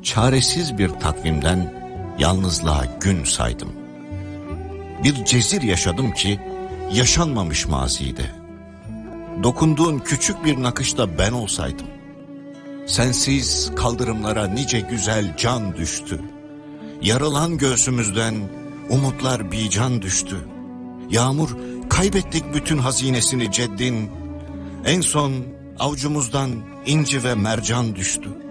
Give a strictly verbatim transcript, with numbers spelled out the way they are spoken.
Çaresiz bir takvimden yalnızlığa gün saydım. Bir cezir yaşadım ki yaşanmamış mazide. Dokunduğun küçük bir nakışta ben olsaydım. Sensiz kaldırımlara nice güzel can düştü. Yarılan göğsümüzden umutlar bican düştü. Yağmur kaybettik bütün hazinesini ceddin. En son avucumuzdan inci ve mercan düştü.